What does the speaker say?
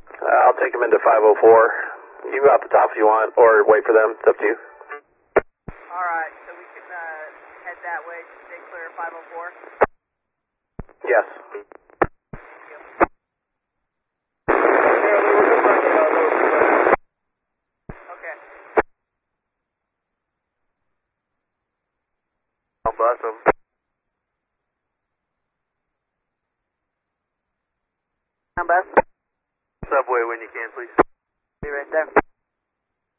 I'll take them into 504. You go out the top if you want, or wait for them. It's up to you. Alright, so we can head that way to stay clear of 504? Yes. Okay. I'll bus them. Bus? Subway when you can, please. Be right there.